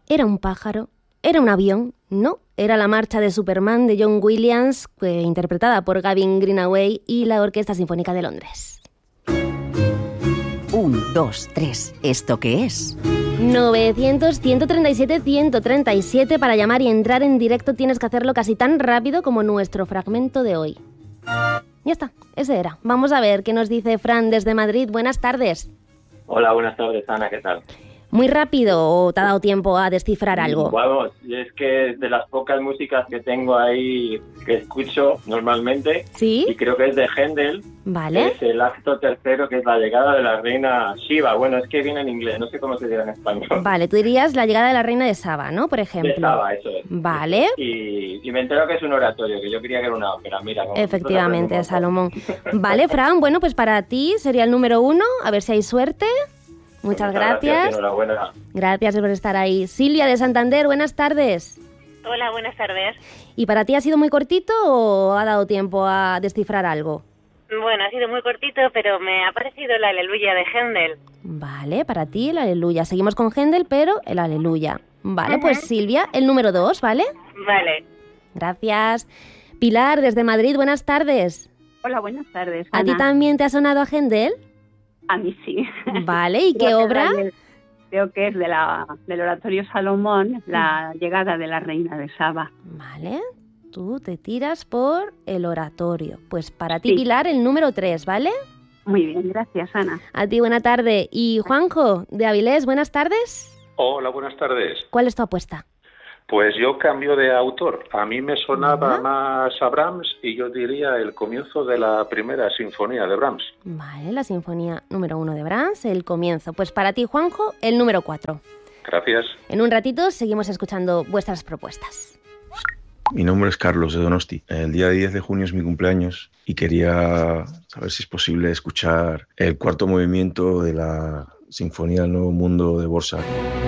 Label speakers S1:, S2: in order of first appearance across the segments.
S1: ¿Era un pájaro? ¿Era un avión? No, era la marcha de Superman de John Williams, interpretada por Gavin Greenaway y la Orquesta Sinfónica de Londres.
S2: 1, 2, 3. ¿Esto qué es?
S1: 900-137-137 para llamar y entrar en directo tienes que hacerlo casi tan rápido como nuestro fragmento de hoy. Ya está, ese era. Vamos a ver qué nos dice Fran desde Madrid. Buenas tardes.
S3: Hola, buenas tardes, Ana, ¿qué tal?
S1: ¿Muy rápido o te ha dado tiempo a descifrar algo?
S3: Vamos, es que de las pocas músicas que tengo ahí que escucho normalmente,
S1: ¿Sí?
S3: Y creo que es de Händel,
S1: Vale.
S3: es el acto tercero, que es la llegada de la reina Shiva. Bueno, es que viene en inglés, no sé cómo se dirá en español.
S1: Vale, tú dirías la llegada de la reina de Saba, ¿no? Por ejemplo.
S3: De Saba, eso es.
S1: Vale.
S3: Y me entero que es un oratorio, que yo creía que era una ópera, mira.
S1: Efectivamente, Salomón. Vale, Fran, bueno, pues para ti sería el número 1, a ver si hay suerte. Muchas gracias.
S3: Enhorabuena.
S1: Gracias por estar ahí. Silvia de Santander, buenas tardes.
S4: Hola, buenas tardes.
S1: ¿Y para ti ha sido muy cortito o ha dado tiempo a descifrar algo?
S4: Bueno, ha sido muy cortito, pero me ha parecido la Aleluya de Händel.
S1: Vale, para ti el Aleluya. Seguimos con Händel, pero el Aleluya. Vale, pues Silvia, el número 2, ¿vale?
S4: Vale.
S1: Gracias. Pilar, desde Madrid, buenas tardes.
S5: Hola, buenas tardes,
S1: ¿A
S5: Ana.
S1: ti también te ha sonado a Händel?
S5: A mí sí.
S1: Vale, ¿y qué obra?
S5: Creo que es del oratorio Salomón, la llegada de la reina de Saba.
S1: Vale, tú te tiras por el oratorio. Pues para ti,
S5: Sí.
S1: Pilar, el número 3, ¿vale?
S5: Muy bien, gracias, Ana.
S1: A ti, buena tarde. Y Juanjo, de Avilés, buenas tardes.
S6: Hola, buenas tardes.
S1: ¿Cuál es tu apuesta?
S6: Pues yo cambio de autor. A mí me sonaba más a Brahms y yo diría el comienzo de la primera sinfonía de Brahms.
S1: Vale, la sinfonía número 1 de Brahms, el comienzo. Pues para ti, Juanjo, el número 4.
S6: Gracias.
S1: En un ratito seguimos escuchando vuestras propuestas.
S7: Mi nombre es Carlos de Donosti. El día 10 de junio es mi cumpleaños y quería saber si es posible escuchar el cuarto movimiento de la Sinfonía del Nuevo Mundo de Dvořák.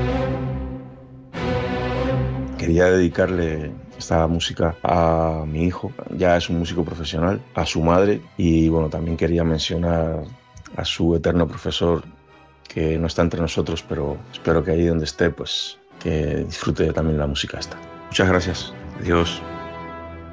S7: Quería dedicarle esta música a mi hijo, ya es un músico profesional, a su madre y bueno, también quería mencionar a su eterno profesor que no está entre nosotros, pero espero que ahí donde esté, pues que disfrute también la música esta. Muchas gracias. Adiós.